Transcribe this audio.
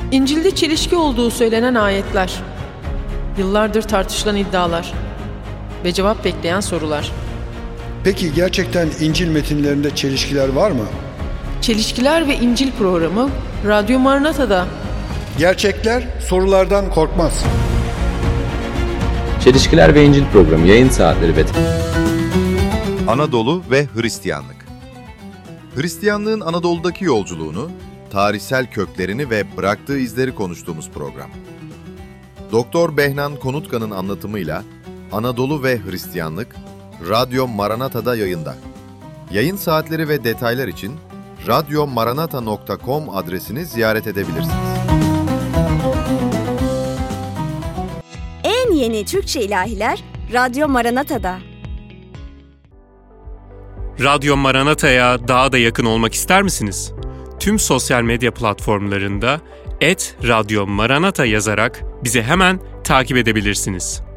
İncil'de çelişki olduğu söylenen ayetler, yıllardır tartışılan iddialar ve cevap bekleyen sorular. Peki gerçekten İncil metinlerinde çelişkiler var mı? Çelişkiler ve İncil programı Radyo Maranata'da. Gerçekler sorulardan korkmaz. Çelişkiler ve İncil programı yayın saatleri ve... Anadolu ve Hristiyanlık. Hristiyanlığın Anadolu'daki yolculuğunu, tarihsel köklerini ve bıraktığı izleri konuştuğumuz program. Doktor Behnan Konutkan'ın anlatımıyla Anadolu ve Hristiyanlık, Radyo Maranata'da yayında. Yayın saatleri ve detaylar için radyomaranata.com adresini ziyaret edebilirsiniz. En yeni Türkçe ilahiler Radyo Maranata'da. Radyo Maranata'ya daha da yakın olmak ister misiniz? Tüm sosyal medya platformlarında @Radyo Maranata yazarak bizi hemen takip edebilirsiniz.